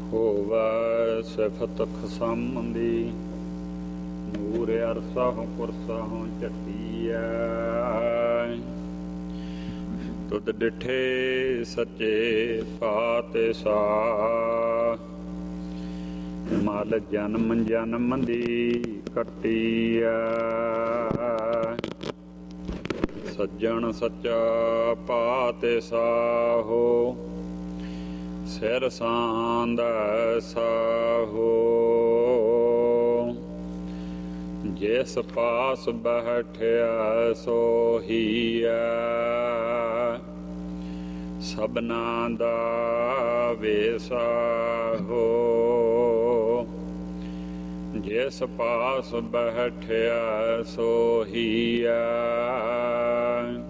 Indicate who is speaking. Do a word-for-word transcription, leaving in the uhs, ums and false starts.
Speaker 1: ਹੋਵੈ ਸਿਫਤ ਖਸਮੰਦੀ, ਨੂਰ ਅਰਸਾਹੁ ਕੁਰਸਾਹੁ ਝਟੀਐ। ਤੁਧ ਡਿਠੇ ਸੱਚੇ ਪਾਤਸ਼ਾਹ, ਮਲ ਜਨਮ ਜਨਮ ਦੀ ਕੱਟੀਐ। ਸੱਜਣ ਸੱਚਾ ਪਾਤਸ਼ਾਹੋ, ਸਿਰ ਸਾਂਧੈ ਸਾਹੋ। ਜਿਸ ਪਾਸ ਬੈਠਿਆ ਸੋਹੀਐ, ਸਭਨਾ ਦਾ ਵੇਸਾਹੋ। ਜਿਸ ਪਾਸ ਬੈਠਿਆ ਸੋਹੀਐ,